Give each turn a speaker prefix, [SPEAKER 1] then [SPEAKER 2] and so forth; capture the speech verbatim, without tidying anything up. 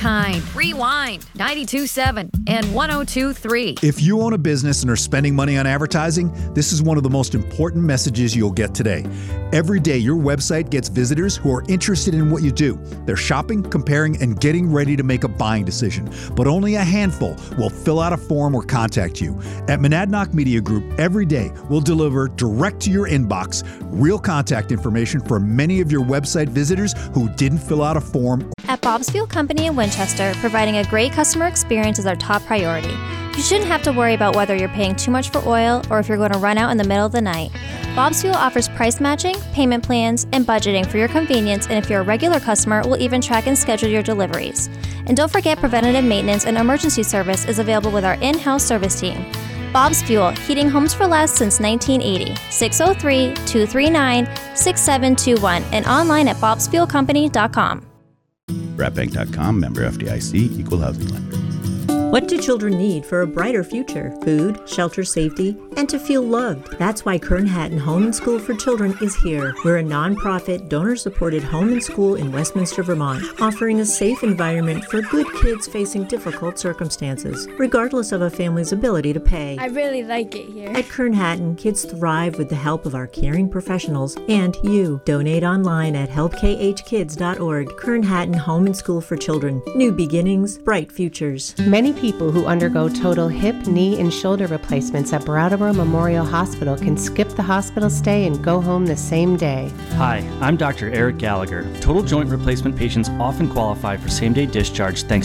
[SPEAKER 1] kind. Rewind, ninety-two point seven and one oh two point three.
[SPEAKER 2] If you own a business and are spending money on advertising, this is one of the most important messages you'll get today. Every day, your website gets visitors who are interested in what you do. They're shopping, comparing, and getting ready to make a buying decision. But only a handful will fill out a form or contact you. At Monadnock Media Group, every day we'll deliver direct to your inbox real contact information for many of your website visitors who didn't fill out a form.
[SPEAKER 3] At Bob's Fuel Company in Winchester, providing a great customer experience is our top priority. You shouldn't have to worry about whether you're paying too much for oil or if you're going to run out in the middle of the night. Bob's Fuel offers price matching, payment plans, and budgeting for your convenience, and if you're a regular customer, we'll even track and schedule your deliveries. And don't forget, preventative maintenance and emergency service is available with our in-house service team. Bob's Fuel, heating homes for less since nineteen eighty. six oh three, two three nine, six seven two one and online at bobs fuel company dot com.
[SPEAKER 4] brat bank dot com, member F D I C, equal housing lender.
[SPEAKER 5] What do children need for a brighter future? Food, shelter, safety, and to feel loved. That's why Kern Hatton Home and School for Children is here. We're a nonprofit, donor-supported home and school in Westminster, Vermont, offering a safe environment for good kids facing difficult circumstances, regardless of a family's ability to pay.
[SPEAKER 6] I really like it here.
[SPEAKER 5] At Kern Hatton, kids thrive with the help of our caring professionals and you. Donate online at help k h kids dot org. Kern Hatton Home and School for Children. New beginnings, bright futures.
[SPEAKER 7] Many people who undergo total hip, knee, and shoulder replacements at Brattleboro Memorial Hospital can skip the hospital stay and go home the same day.
[SPEAKER 8] Hi, I'm Doctor Eric Gallagher. Total joint replacement patients often qualify for same-day discharge thanks